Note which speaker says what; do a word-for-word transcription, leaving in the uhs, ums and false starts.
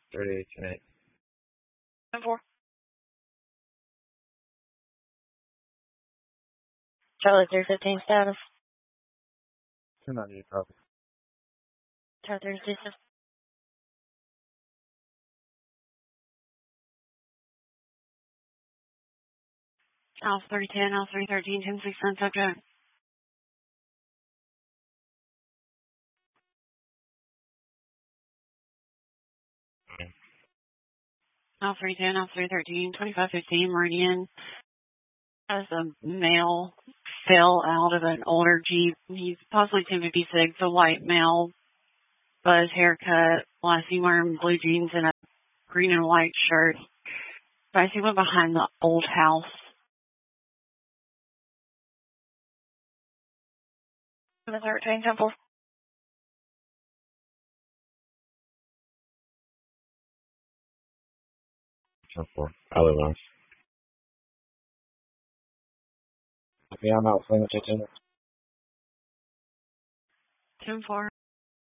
Speaker 1: thirty-eight, ten eight.
Speaker 2: ten four. Charlie three fifteen status.
Speaker 1: two ninety-eight, copy.
Speaker 2: Charlie three fifteen. Alpha three ten, Alpha three thirteen, ten six nine subject.
Speaker 1: Mm.
Speaker 2: Alpha three ten, Alpha three thirteen, twenty-five fifteen, Meridian. As a male fell out of an older Jeep. He's possibly ten fifty-six, a white male, buzz haircut. Last he wearing blue jeans and a green and white shirt. So I see went behind the old house. thirteen, ten four.
Speaker 1: ten four. Alley lines. Yeah, I'm out. Fling it to ten.
Speaker 2: ten four.